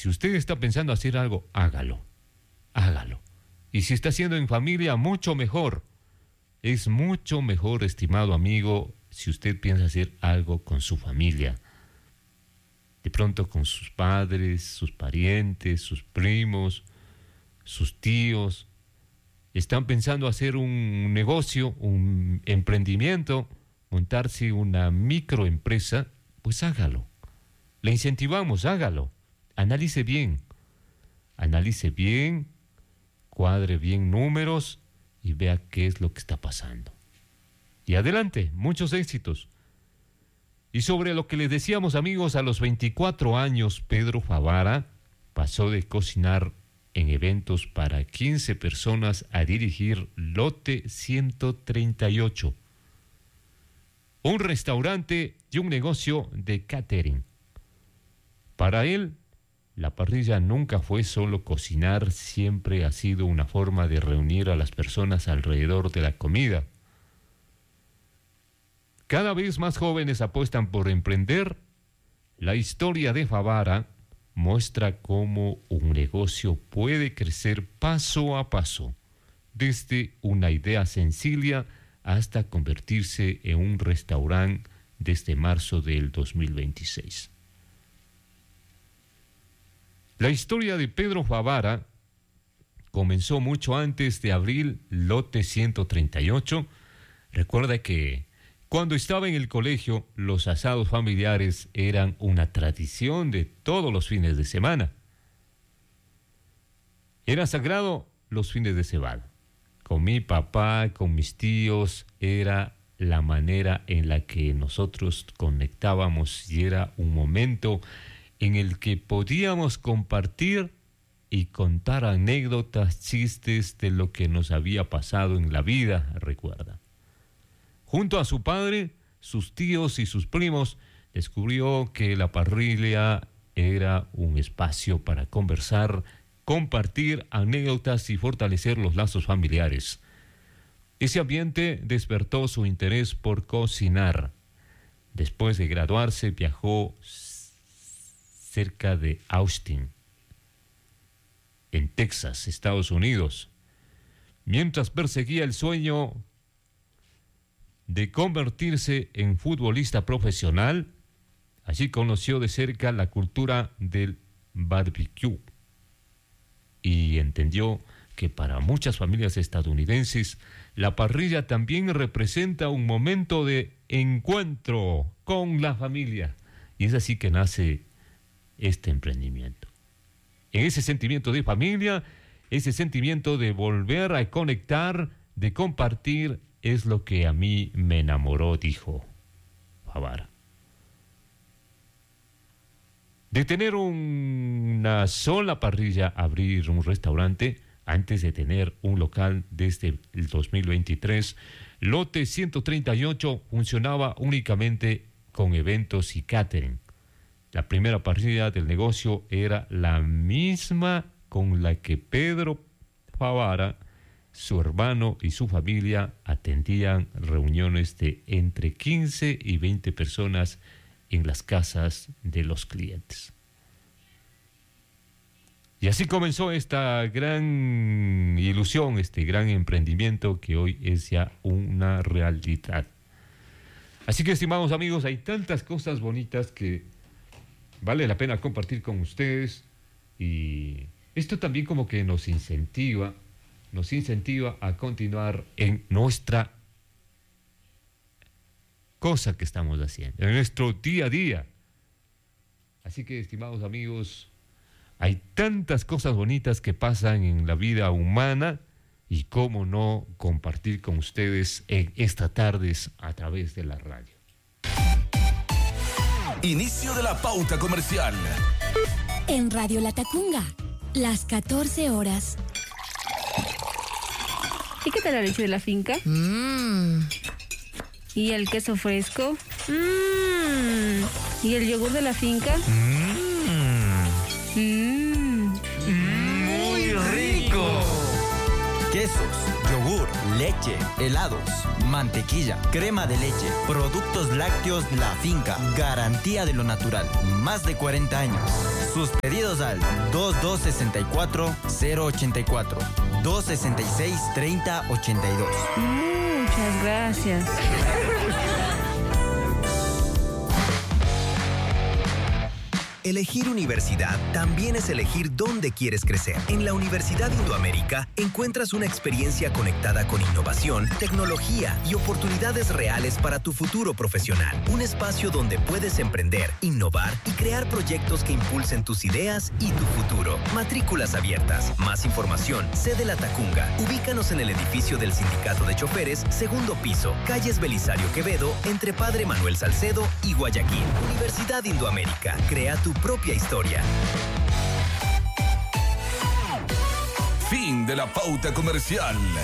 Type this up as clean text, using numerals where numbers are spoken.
Si usted está pensando hacer algo, hágalo. Hágalo. Y si está haciendo en familia, mucho mejor. Es mucho mejor, estimado amigo, si usted piensa hacer algo con su familia. De pronto con sus padres, sus parientes, sus primos, sus tíos. Están pensando hacer un negocio, un emprendimiento, montarse una microempresa, pues hágalo. Le incentivamos, hágalo. Analice bien, cuadre bien números y vea qué es lo que está pasando. Y adelante, muchos éxitos. Y sobre lo que les decíamos, amigos, a los 24 años, Pedro Favara pasó de cocinar en eventos para 15 personas a dirigir Lote 138, un restaurante y un negocio de catering. Para él, la parrilla nunca fue solo cocinar, siempre ha sido una forma de reunir a las personas alrededor de la comida. Cada vez más jóvenes apuestan por emprender. La historia de Favara muestra cómo un negocio puede crecer paso a paso, desde una idea sencilla hasta convertirse en un restaurante desde marzo del 2026. La historia de Pedro Favara comenzó mucho antes de abrir Lote 138. Recuerda que cuando estaba en el colegio, los asados familiares eran una tradición de todos los fines de semana. Era sagrado los fines de semana. Con mi papá, con mis tíos, era la manera en la que nosotros conectábamos y era un momento en el que podíamos compartir y contar anécdotas, chistes de lo que nos había pasado en la vida, recuerda. Junto a su padre, sus tíos y sus primos, descubrió que la parrilla era un espacio para conversar, compartir anécdotas y fortalecer los lazos familiares. Ese ambiente despertó su interés por cocinar. Después de graduarse, viajó cerca de Austin, en Texas, Estados Unidos. Mientras perseguía el sueño de convertirse en futbolista profesional, allí conoció de cerca la cultura del barbecue y entendió que para muchas familias estadounidenses la parrilla también representa un momento de encuentro con la familia. Y es así que nace este emprendimiento. En ese sentimiento de familia, ese sentimiento de volver a conectar, de compartir, es lo que a mí me enamoró, dijo Favara. De tener una sola parrilla, abrir un restaurante, antes de tener un local desde el 2023, Lote 138 funcionaba únicamente con eventos y catering. La primera parrilla del negocio era la misma con la que Pedro Favara, su hermano y su familia atendían reuniones de entre 15 y 20 personas en las casas de los clientes. Y así comenzó esta gran ilusión, este gran emprendimiento que hoy es ya una realidad. Así que, estimados amigos, hay tantas cosas bonitas que vale la pena compartir con ustedes, y esto también como que nos incentiva a continuar en nuestra cosa que estamos haciendo, en nuestro día a día. Así que, estimados amigos, hay tantas cosas bonitas que pasan en la vida humana, y cómo no compartir con ustedes en estas tardes a través de la radio. Inicio de la pauta comercial. En Radio La Tacunga, las 14 horas. ¿Y qué tal la leche de la finca? ¿Y el queso fresco? ¿Y el yogur de la finca? Muy rico. Quesos, yogur, leche, helados, mantequilla, crema de leche, productos lácteos La Finca, garantía de lo natural, más de 40 años. Sus pedidos al 2264-084, 266-3082. Muchas gracias. Elegir universidad también es elegir dónde quieres crecer. En la Universidad Indoamérica encuentras una experiencia conectada con innovación, tecnología y oportunidades reales para tu futuro profesional. Un espacio donde puedes emprender, innovar y crear proyectos que impulsen tus ideas y tu futuro. Matrículas abiertas. Más información, sede La Tacunga. Ubícanos en el edificio del Sindicato de Choferes, segundo piso, calles Belisario Quevedo, entre Padre Manuel Salcedo y Guayaquil. Universidad Indoamérica. Crea tu propia historia. Fin de la pauta comercial.